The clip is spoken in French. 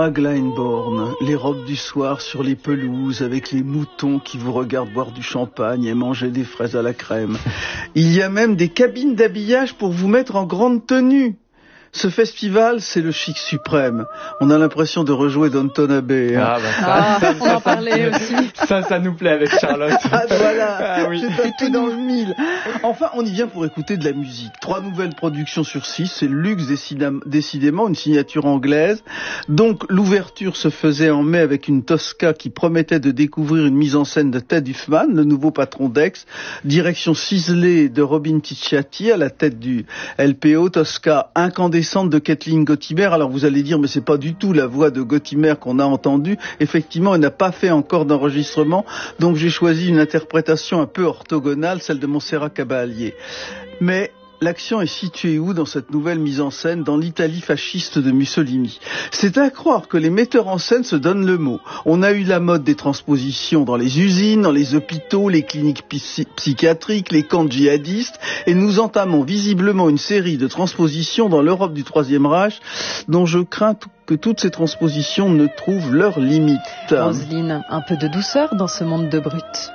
Glyndebourne, les robes du soir sur les pelouses avec les moutons qui vous regardent boire du champagne et manger des fraises à la crème. Il y a même des cabines d'habillage pour vous mettre en grande tenue. Ce festival, c'est le chic suprême. On a l'impression de rejouer Downton Abbey. Hein. On en parlait aussi. Ça nous plaît avec Charlotte. Voilà, oui. j'étais tout dans le mille. Enfin, on y vient pour écouter de la musique. 3 nouvelles productions sur 6, c'est le luxe décidément, une signature anglaise. Donc, l'ouverture se faisait en mai avec une Tosca qui promettait de découvrir une mise en scène de Ted Huffman, le nouveau patron d'Ex. Direction ciselée de Robin Ticciati à la tête du LPO. Tosca incandescente de Kathleen Gottimer. Alors vous allez dire, mais c'est pas du tout la voix de Gottimer qu'on a entendue. Effectivement, elle n'a pas fait encore d'enregistrement, donc j'ai choisi une interprétation un peu orthogonale, celle de Montserrat Caballé. Mais l'action est située où dans cette nouvelle mise en scène, dans l'Italie fasciste de Mussolini? C'est à croire que les metteurs en scène se donnent le mot. On a eu la mode des transpositions dans les usines, dans les hôpitaux, les cliniques psychiatriques, les camps djihadistes, et nous entamons visiblement une série de transpositions dans l'Europe du Troisième Reich, dont je crains que toutes ces transpositions ne trouvent leurs limites. Roselyne, un peu de douceur dans ce monde de brutes.